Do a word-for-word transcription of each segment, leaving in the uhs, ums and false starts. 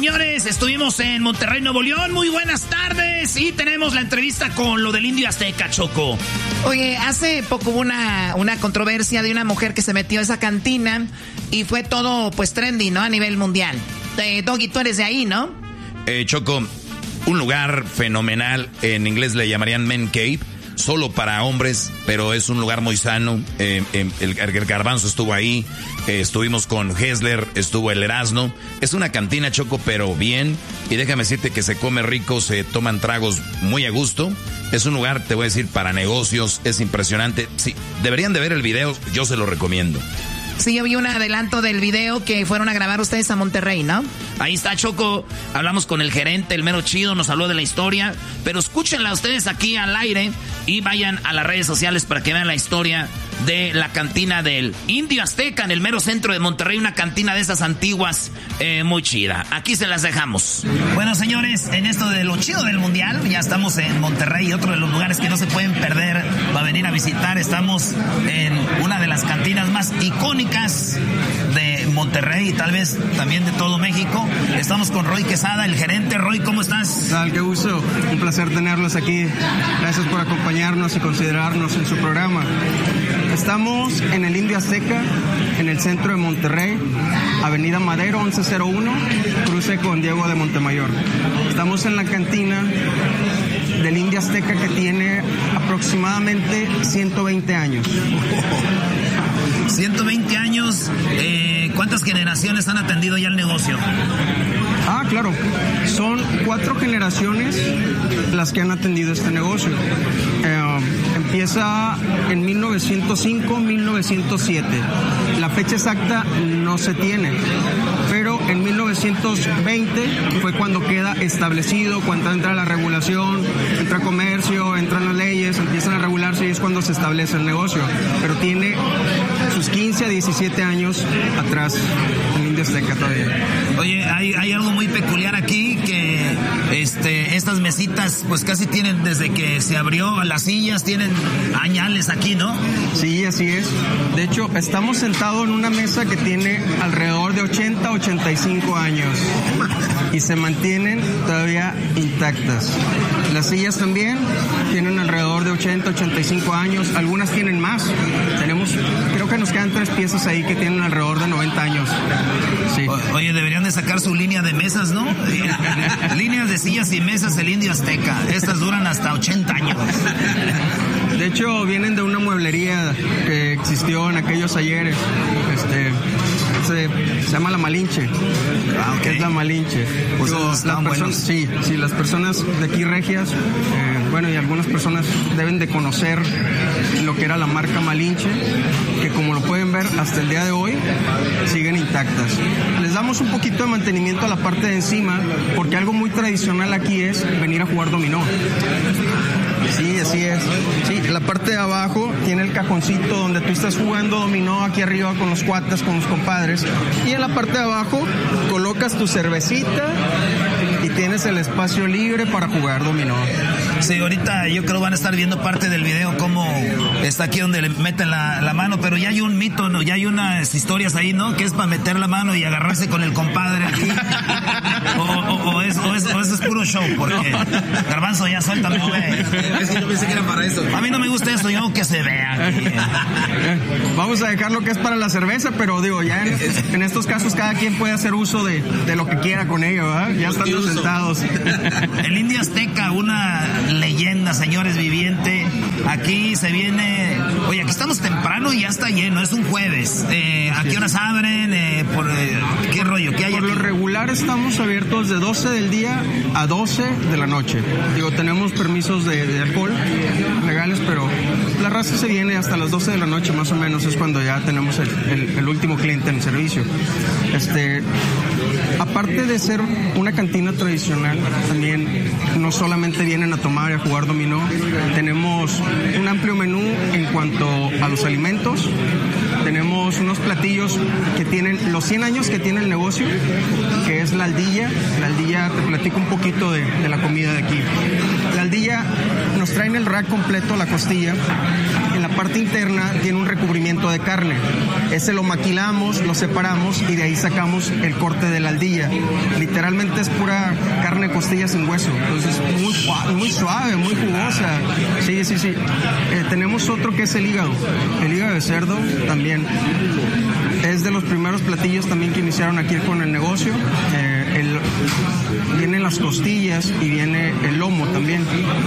señores, estuvimos en Monterrey, Nuevo León. Muy buenas tardes. Y tenemos la entrevista con lo del Indio Azteca, Choco. Oye, hace poco hubo una, una controversia de una mujer que se metió a esa cantina y fue todo, pues, trendy, ¿no? A nivel mundial. Eh, Doggy, tú eres de ahí, ¿no? Eh, Choco, un lugar fenomenal. En inglés le llamarían Men Cave. Solo para hombres, pero es un lugar muy sano. Eh, eh, el, el Garbanzo estuvo ahí, eh, estuvimos con Hessler, estuvo el Erasmo. Es una cantina, Choco, pero bien. Y déjame decirte que se come rico, se toman tragos muy a gusto. Es un lugar, te voy a decir, para negocios, es impresionante. Sí, deberían de ver el video, yo se lo recomiendo. Sí, yo vi un adelanto del video que fueron a grabar ustedes a Monterrey, ¿no? Ahí está, Choco. Hablamos con el gerente, el mero chido, nos habló de la historia. Pero escúchenla ustedes aquí al aire y vayan a las redes sociales para que vean la historia de la cantina del Indio Azteca en el mero centro de Monterrey. Una cantina de esas antiguas, eh, muy chida. Aquí se las dejamos. Bueno, señores, en esto de lo chido del mundial, ya estamos en Monterrey, otro de los lugares que no se pueden perder para venir a visitar. Estamos en una de las cantinas más icónicas de Monterrey y tal vez también de todo México. Estamos con Roy Quesada, el gerente. Roy, ¿cómo estás? ¿Qué tal? Qué gusto. Un placer tenerlos aquí. Gracias por acompañarnos y considerarnos en su programa. Estamos en el Indio Azteca, en el centro de Monterrey, Avenida Madero once cero uno, cruce con Diego de Montemayor. Estamos en la cantina del Indio Azteca que tiene aproximadamente ciento veinte años. ciento veinte años, eh, ¿cuántas generaciones han atendido ya el negocio? Ah, claro, son cuatro generaciones las que han atendido este negocio. Eh, empieza en mil novecientos cinco, mil novecientos siete. La fecha exacta no se tiene, pero en mil novecientos veinte fue cuando queda establecido, cuando entra la regulación, entra comercio, entran las leyes, empiezan a regularse y es cuando se establece el negocio. Pero tiene sus quince a diecisiete años atrás el Indio Azteca todavía. Oye, hay, hay algo muy peculiar aquí, que este, estas mesitas pues casi tienen, desde que se abrió las sillas, tienen añales aquí, ¿no? Sí, así es. De hecho, estamos sentados en una mesa que tiene alrededor de ochenta, ochenta y cinco años y se mantienen todavía intactas. Las sillas también tienen alrededor de ochenta, ochenta y cinco años, algunas tienen más. Tenemos, creo que nos quedan tres piezas ahí que tienen alrededor de noventa años. Sí. O, oye, deberían de sacar su línea de mesas, ¿no? Líneas de sillas y mesas del Indio Azteca. Estas duran hasta ochenta años. De hecho, vienen de una mueblería que existió en aquellos ayeres. Este, se, se llama La Malinche. Ah, okay. Es La Malinche. Pues Digo, las personas, sí, sí, las personas de aquí regias, eh, bueno, y algunas personas deben de conocer lo que era la marca Malinche, que como lo pueden ver hasta el día de hoy siguen intactas. Les damos un poquito de mantenimiento a la parte de encima, porque algo muy tradicional aquí es venir a jugar dominó. Sí, así es. Sí, la parte de abajo tiene el cajoncito donde tú estás jugando dominó aquí arriba con los cuates, con los compadres. Y en la parte de abajo colocas tu cervecita y tienes el espacio libre para jugar dominó. Sí, ahorita yo creo van a estar viendo parte del video cómo está aquí donde le meten la, la mano, pero ya hay un mito, ¿no? Ya hay unas historias ahí, ¿no? Que es para meter la mano y agarrarse con el compadre aquí. O, o, o, es, o, es, o eso es puro show, porque Garbanzo ya suéltame, no ve. Es que yo pensé que era para eso. A mí no me gusta eso, yo que se vea aquí. Vamos a dejar lo que es para la cerveza, pero digo, ya en, en estos casos cada quien puede hacer uso de, de lo que quiera con ello, ¿verdad? Ya están sentados. El Indio Azteca, una leyenda, señores, viviente. Aquí se viene... Oye, aquí estamos temprano y ya está lleno, es un jueves. Eh, ¿A qué horas abren? Eh, por, eh, ¿Qué rollo? ¿Qué hay por aquí? Lo regular estamos abiertos de doce del día a doce de la noche. Digo, tenemos permisos de, de alcohol legales, pero la raza se viene hasta las doce de la noche más o menos, es cuando ya tenemos el, el, el último cliente en servicio. Este, aparte de ser una cantina tradicional, también no solamente vienen a tomar y a jugar dominó, tenemos un amplio menú en cuanto a los alimentos. Tenemos unos platillos que tienen los cien años que tiene el negocio, que es la aldilla. La aldilla, te platico un poquito de, de la comida de aquí. La aldilla nos traen el rack completo, la costilla. En la parte interna tiene un recubrimiento de carne. Ese lo maquilamos, lo separamos y de ahí sacamos el corte de la aldilla. Literalmente es pura carne costilla sin hueso. Entonces, muy, muy suave, muy jugosa. Sí, sí, sí. Eh, tenemos otro que es el hígado. El hígado de cerdo también. Es de los primeros platillos también que iniciaron aquí con el negocio. Eh, el, vienen las costillas y viene el lomo también.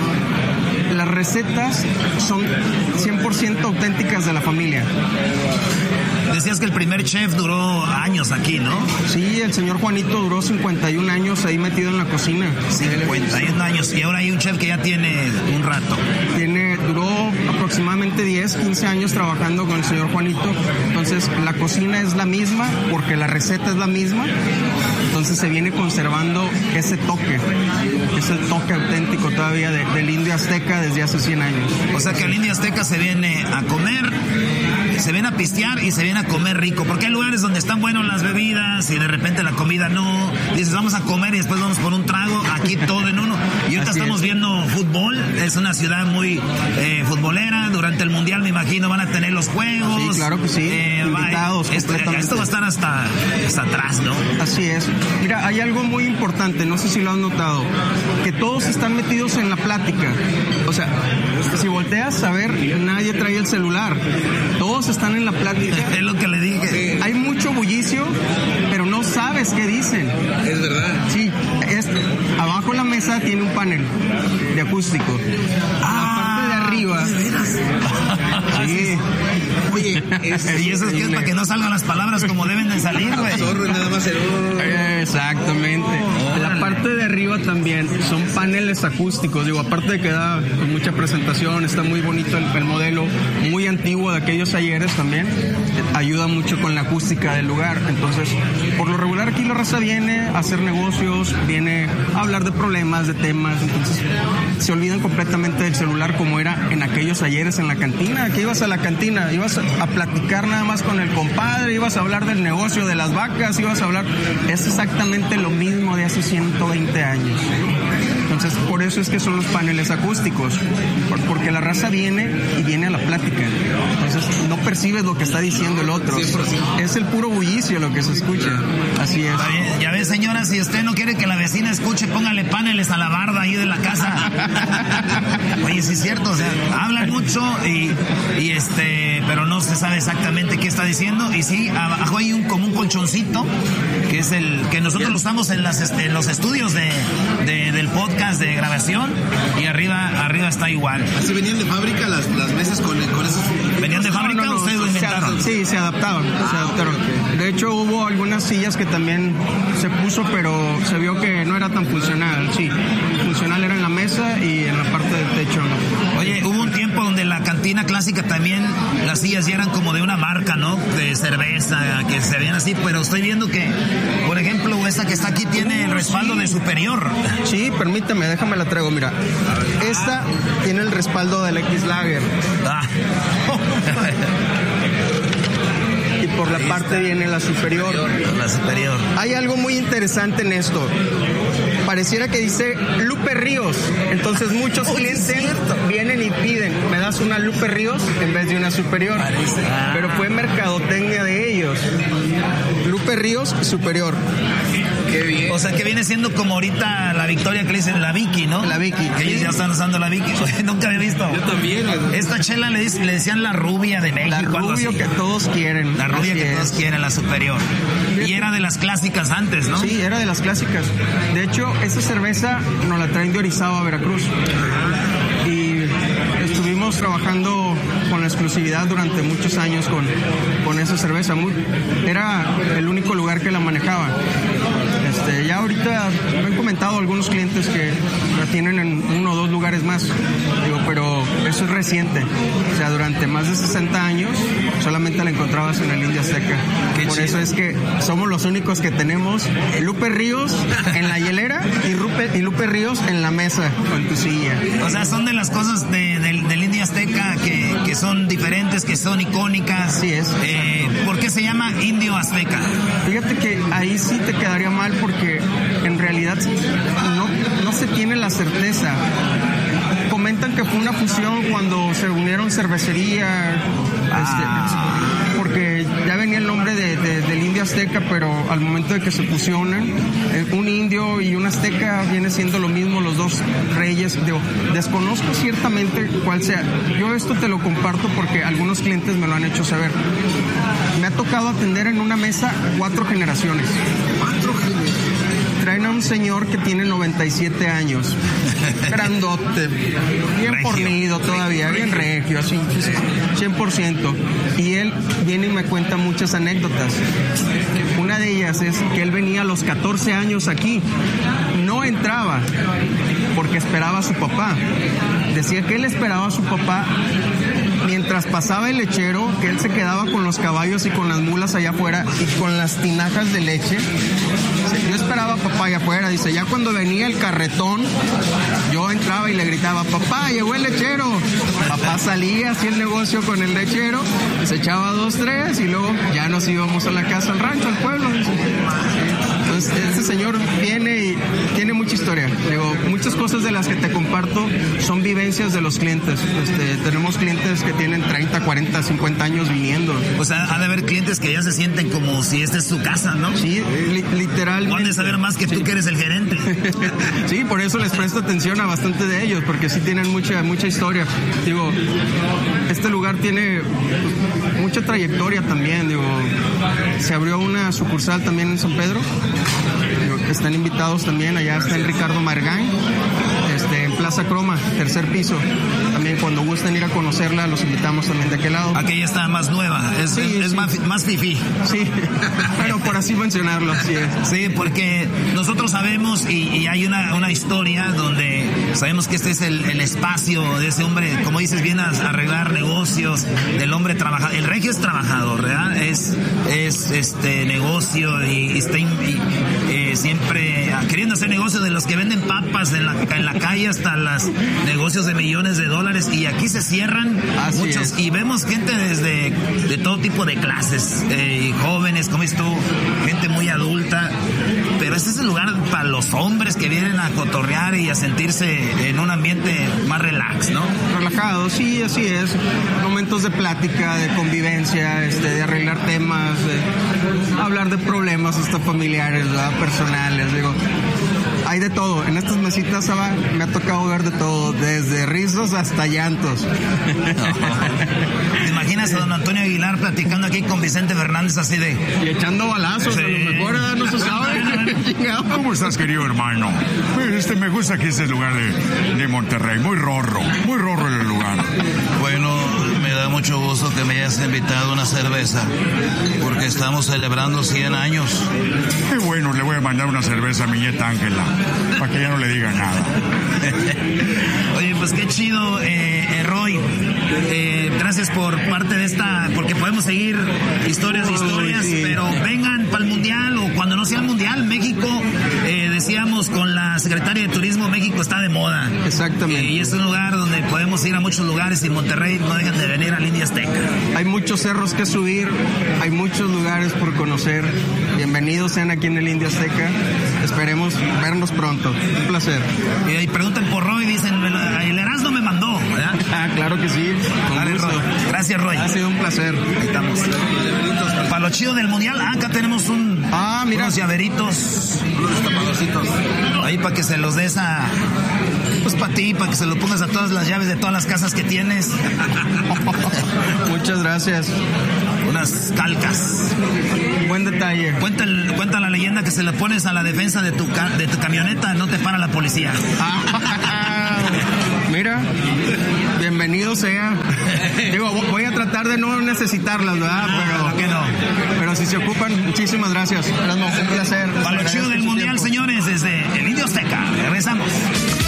Las recetas son cien por ciento auténticas de la familia. Decías que el primer chef duró años aquí, ¿no? Sí, el señor Juanito duró cincuenta y un años ahí metido en la cocina. cincuenta y un años, y ahora hay un chef que ya tiene un rato. Tiene, duró aproximadamente diez, quince años trabajando con el señor Juanito. Entonces, la cocina es la misma, porque la receta es la misma. Entonces, se viene conservando ese toque, ese toque auténtico todavía de, del indio azteca desde hace cien años. O sea que el indio azteca se viene a comer, se viene a pistear y se viene a comer rico, porque hay lugares donde están buenas las bebidas y de repente la comida no, dices vamos a comer y después vamos por un trago, aquí todo en uno. Y ahorita Así estamos es. viendo fútbol, es una ciudad muy eh, futbolera, durante el mundial me imagino van a tener los juegos. Sí, claro que sí, eh, invitados va, esto, completamente. esto va a estar hasta, hasta atrás, ¿no? Así es. Mira, hay algo muy importante, no sé si lo has notado, que todos están metidos en la plática. O sea, si volteas a ver, nadie trae el celular. Todos están en la plática. Es lo que le dije. Hay mucho bullicio, pero no sabes qué dicen. Es verdad. Sí, es, abajo la mesa tiene un panel de acústico. Ah, la parte de arriba. ¿de veras? Sí. Oye, es, Y eso es que es para que no salgan las palabras como deben de salir, güey. zorro, nada más el... Exactamente. La parte de arriba también son paneles acústicos. Digo, aparte de que da con mucha presentación, está muy bonito el, el modelo, muy antiguo de aquellos ayeres también. Ayuda mucho con la acústica del lugar. Entonces, por lo regular aquí la raza viene a hacer negocios, viene a hablar de problemas, de temas. Entonces, se olvidan completamente del celular como era en aquellos ayeres en la cantina. Que ibas a la cantina, ibas a, a platicar nada más con el compadre, ibas a hablar del negocio de las vacas, ibas a hablar... Es exactamente lo mismo de hace ciento veinte años. Entonces, por eso es que son los paneles acústicos, porque la raza viene y viene a la plática. Entonces, no percibes lo que está diciendo el otro. Es el puro bullicio lo que se escucha. Así es. Está bien. Ya ves, señora, si usted no quiere que la vecina escuche, póngale paneles a la barda ahí de la casa. Oye, sí es cierto, o sea, hablan mucho y, y este, pero no se sabe exactamente qué está diciendo. Y sí, abajo hay un como un colchoncito, que es el que nosotros lo usamos en, las, en los estudios de, de, del podcast de grabación, y arriba arriba está igual. Así venían de fábrica las, las mesas con, con esos... ¿Venían de fábrica No, no, no, ustedes lo se inventaron? ad- Sí, se adaptaron, se adaptaron. De hecho, hubo algunas sillas que también se puso, pero se vio que no era tan funcional. Sí, funcional era en la mesa y en la parte del techo, ¿no? Oye, hubo un tiempo donde la cantina clásica también las sillas ya eran como de una marca, ¿no? De cerveza, que se veían así, pero estoy viendo que, por ejemplo, esta que está aquí tiene el respaldo de Superior. Sí, permíteme, déjame la traigo, mira. Esta tiene el respaldo del X-Lager. Ah. Y por la parte viene la Superior. La Superior. Hay algo muy interesante en esto. Pareciera que dice Lupe Ríos. Entonces muchos clientes vienen y piden, me das una Lupe Ríos en vez de una Superior. Pero fue mercadotecnia de ellos. Lupe Ríos, Superior. Qué bien. O sea, que viene siendo como ahorita la Victoria que le dicen la Vicky, ¿no? La Vicky. Que ellos ya están usando la Vicky. Nunca había visto. Yo también. Esta chela le, dice- le decían la rubia de México. La algo rubio así. que todos quieren. La rubia Así que es. todos quieren, la Superior. Y era de las clásicas antes, ¿no? Sí, era de las clásicas. De hecho, esa cerveza nos la traen de Orizaba, Veracruz. Y estuvimos trabajando con la exclusividad durante muchos años con, con esa cerveza. Muy, era el único lugar que la manejaba. Este, ya ahorita me han comentado algunos clientes que la tienen en uno o dos lugares más. Digo, pero eso es reciente. O sea, durante más de sesenta años solamente la encontrabas en el India Azteca. Qué Por chido. eso es que somos los únicos que tenemos Lupe Ríos en la hielera y Lupe, y Lupe Ríos en la mesa con tu silla. O sea, son de las cosas de, del, del India Azteca que, que son diferentes, que son icónicas. Así es. Eh, ¿Por qué se llama Indio Azteca? Fíjate que ahí sí te quedaría mal porque en realidad no, no se tiene la certeza. Comentan que fue una fusión cuando se unieron cervecería, Ah. este, porque ya venía el nombre de, de, del indio azteca, pero al momento de que se fusionan, eh, un indio y un azteca viene siendo lo mismo, los dos reyes. Digo, desconozco ciertamente cuál sea. Yo esto te lo comparto porque algunos clientes me lo han hecho saber. Me ha tocado atender en una mesa cuatro generaciones. Cuatro generaciones. Traen a un señor que tiene noventa y siete años, grandote, bien regio, fornido todavía, regio. bien regio, así, cien por ciento. Y él viene y me cuenta muchas anécdotas. Una de ellas es que él venía a los catorce años aquí, no entraba porque esperaba a su papá. Decía que él esperaba a su papá mientras pasaba el lechero, que él se quedaba con los caballos y con las mulas allá afuera y con las tinajas de leche. Yo esperaba a papá allá afuera, dice, ya cuando venía el carretón, yo entraba y le gritaba, papá, llegó el lechero. Papá salía, hacía el negocio con el lechero, se echaba dos, tres y luego ya nos íbamos a la casa, al rancho, al pueblo. Dice. Entonces, este señor viene y tiene mucha historia. Digo, muchas cosas de las que te comparto son vivencias de los clientes. Este, tenemos clientes que tienen treinta, cuarenta, cincuenta años viniendo. O sea, ha de haber clientes que ya se sienten como si esta es su casa, ¿no? Sí, li- literalmente. Van a saber más que tú, sí. que eres el gerente. Sí, por eso les presto atención a bastante de ellos, porque sí tienen mucha, mucha historia. Digo, este lugar tiene mucha trayectoria también. Digo, se abrió una sucursal también en San Pedro. Digo, están invitados también, allá está el Ricardo Margán, este, en Plaza Croma, tercer piso. También cuando gusten ir a conocerla, los invitamos también de aquel lado. Aquella está más nueva, es, sí, es, es sí. más, más fifí. Sí, pero por así mencionarlo, así es. Sí, porque nosotros sabemos, y, y hay una, una historia donde sabemos que este es el, el espacio de ese hombre, como dices, viene a arreglar negocios, del hombre trabajador. El regio es trabajador, ¿verdad? Es, es este negocio y, y está in, y, eh, siempre queriendo hacer negocios, de los que venden papas en la, en la calle hasta los negocios de millones de dólares, y aquí se cierran Así muchos es. Y vemos gente desde de todo tipo de clases, eh, jóvenes, como dices tú, gente muy adulta, pero este es el lugar para los hombres que vienen a cotorrear y a sentirse en un ambiente más relax, ¿no? Relajado, sí, así es. Momentos de plática, de convivencia, este, de arreglar temas, de hablar de problemas hasta familiares, ¿verdad? Personales, digo. Hay de todo. En estas mesitas, Saba, me ha tocado ver de todo, desde rizos hasta llantos. No. ¿Te imaginas a don Antonio Aguilar platicando aquí con Vicente Fernández así de... Y echando balazos, sí. A lo mejor no se sabe. ¿Cómo estás, querido hermano? Este, me gusta aquí este lugar de, de Monterrey, muy rorro, muy rorro el lugar. Bueno, me da mucho gusto que me hayas invitado a una cerveza, porque estamos celebrando cien años. Qué bueno, le voy a mandar una cerveza a mi nieta Ángela, para que ya no le diga nada. Oye, pues qué chido, eh, Roy. Eh, gracias por parte de esta, porque podemos seguir historias y historias, sí. Pero vengan para el Mundial o cuando no sea el Mundial, México, eh, decíamos con la secretaria de Turismo, México está de moda. Exactamente. Eh, y es un lugar donde podemos ir a muchos lugares y Monterrey no dejan de venir al Indio Azteca. Hay muchos cerros que subir, hay muchos lugares por conocer. Bienvenidos sean aquí en el Indio Azteca. Esperemos vernos pronto. Un placer. Y, y preguntan por Roy, dicen, el Erasmo me mandó, ¿verdad? Ah, claro que sí. Dale, Roy. Gracias, Roy. Ha sido un placer. Ahí estamos. Para lo chido del Mundial, ah, acá tenemos un, ah, mira. unos llaveritos. Unos tapadorcitos. Ahí para que se los des a... Pues para ti, para que se lo pongas a todas las llaves de todas las casas que tienes. Muchas gracias. Unas calcas. Buen detalle. Cuenta, el, cuenta la leyenda que se le pones a la defensa de tu, ca, de tu camioneta, no te para la policía. Mira, bienvenido sea. Digo, voy a tratar de no necesitarlas, ¿verdad? Pero, ¿qué no? Pero si se ocupan, muchísimas gracias. Un placer. Para lo chido del Mundial, tiempo. Señores, desde el Indio Azteca. Regresamos.